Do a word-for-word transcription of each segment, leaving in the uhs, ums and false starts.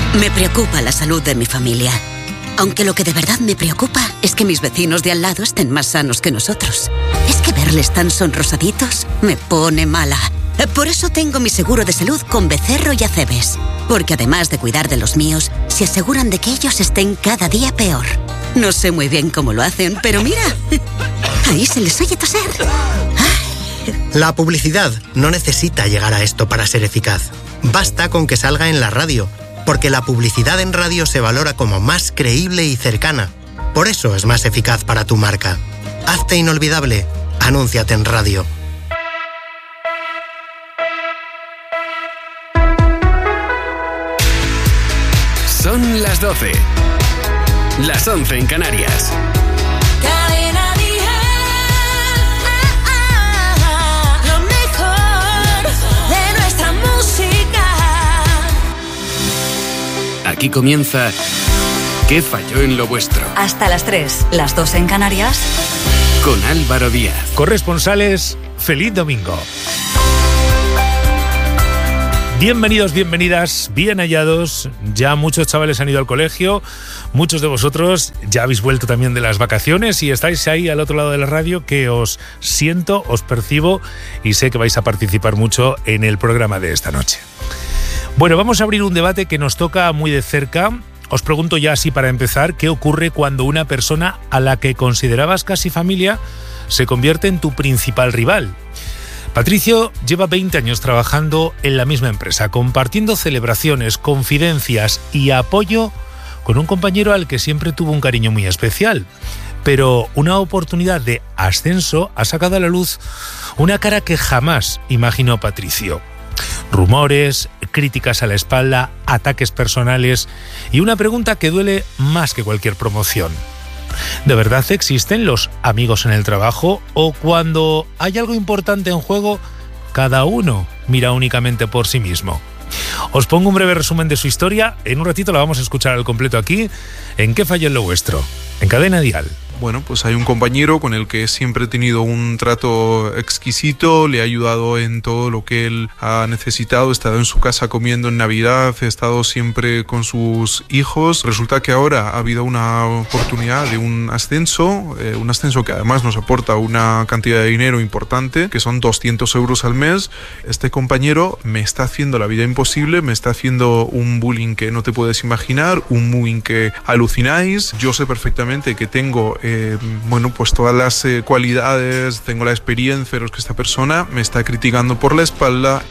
Me preocupa la salud de mi familia. Aunque lo que de verdad me preocupa es que mis vecinos de al lado estén más sanos que nosotros. Es que verles tan sonrosaditos me pone mala. Por eso tengo mi seguro de salud con Becerro y Acebes. Porque además de cuidar de los míos, se aseguran de que ellos estén cada día peor. No sé muy bien cómo lo hacen, pero mira, ahí se les oye toser. La publicidad no necesita llegar a esto para ser eficaz. Basta con que salga en la radio, porque la publicidad en radio se valora como más creíble y cercana. Por eso es más eficaz para tu marca. Hazte inolvidable. Anúnciate en radio. Son las doce. Las once en Canarias. Cadena Dial. Lo mejor de nuestra música. Aquí comienza ¿Qué falló en lo vuestro? Hasta las tres, las dos en Canarias. Con Álvaro Díaz. Corresponsales, feliz domingo. Bienvenidos, bienvenidas, bien hallados. Ya muchos chavales han ido al colegio, muchos de vosotros ya habéis vuelto también de las vacaciones y estáis ahí al otro lado de la radio, que os siento, os percibo y sé que vais a participar mucho en el programa de esta noche. Bueno, vamos a abrir un debate que nos toca muy de cerca. Os pregunto ya así para empezar, ¿qué ocurre cuando una persona a la que considerabas casi familia se convierte en tu principal rival? Patricio lleva veinte años trabajando en la misma empresa, compartiendo celebraciones, confidencias y apoyo con un compañero al que siempre tuvo un cariño muy especial. Pero una oportunidad de ascenso ha sacado a la luz una cara que jamás imaginó Patricio. Rumores, críticas a la espalda, ataques personales y una pregunta que duele más que cualquier promoción. ¿De verdad existen los amigos en el trabajo o cuando hay algo importante en juego, cada uno mira únicamente por sí mismo? Os pongo un breve resumen de su historia. En un ratito la vamos a escuchar al completo aquí, en ¿Qué falló en lo vuestro?, en Cadena Dial. Bueno, pues hay un compañero con el que siempre he tenido un trato exquisito, le he ayudado en todo lo que él ha necesitado, he estado en su casa comiendo en Navidad, he estado siempre con sus hijos. Resulta que ahora ha habido una oportunidad de un ascenso, eh, un ascenso que además nos aporta una cantidad de dinero importante, que son doscientos euros al mes. Este compañero me está haciendo la vida imposible, me está haciendo un bullying que no te puedes imaginar, un bullying que alucináis. Yo sé perfectamente que tengo... Eh, Eh, bueno, pues todas las eh, cualidades, tengo la experiencia, pero es que esta persona me está criticando por la espalda.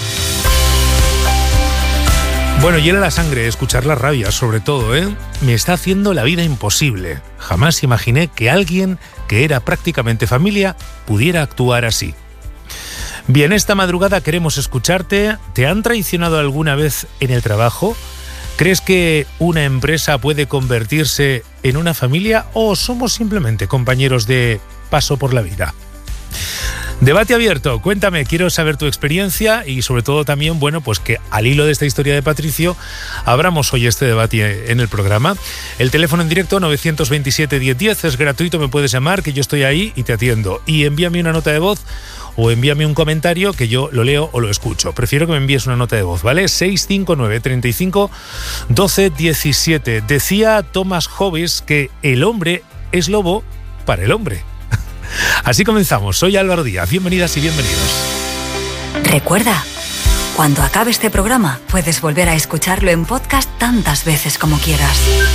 Bueno, hiela la sangre escuchar la rabia, sobre todo, ¿eh? Me está haciendo la vida imposible. Jamás imaginé que alguien que era prácticamente familia pudiera actuar así. Bien, esta madrugada queremos escucharte. ¿Te han traicionado alguna vez en el trabajo? ¿Crees que una empresa puede convertirse en una familia o somos simplemente compañeros de paso por la vida? Debate abierto, cuéntame, quiero saber tu experiencia y sobre todo también, bueno, pues que al hilo de esta historia de Patricio abramos hoy este debate en el programa. El teléfono en directo nueve dos siete, diez diez es gratuito, me puedes llamar, que yo estoy ahí y te atiendo. Y envíame una nota de voz o envíame un comentario que yo lo leo o lo escucho. Prefiero que me envíes una nota de voz, ¿vale? seis cinco nueve, treinta y cinco, doce diecisiete. Decía Thomas Hobbes que el hombre es lobo para el hombre. Así comenzamos. Soy Álvaro Díaz. Bienvenidas y bienvenidos. Recuerda, cuando acabe este programa puedes volver a escucharlo en podcast tantas veces como quieras.